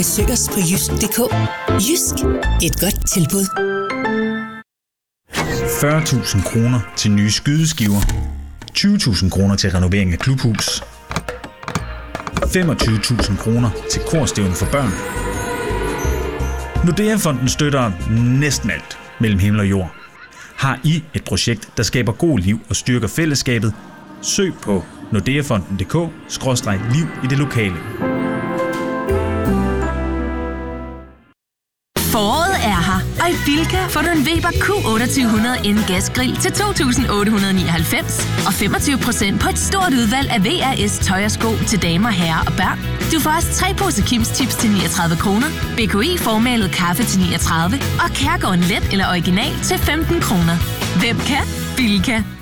Besøg os på jysk.dk. Jysk. Et godt tilbud. 40.000 kroner til nye skydeskiver. 20.000 kroner til renovering af klubhus. 25.000 kroner til korstævne for børn. Nordea-fonden støtter næsten alt mellem himmel og jord. Har I et projekt, der skaber god liv og styrker fællesskabet? Søg på nordeafonden.dk/liv i det lokale. Foråret er her, og i Bilka får du en Weber Q2800 gasgrill til 2.899 og 25% på et stort udvalg af VRS tøj og sko til damer, herrer og børn. Du får også 3 poser Kims Chips til 39 kroner, BKI formalet kaffe til 39 og Kærgården let eller original til 15 kroner. Hvem kan? Bilka.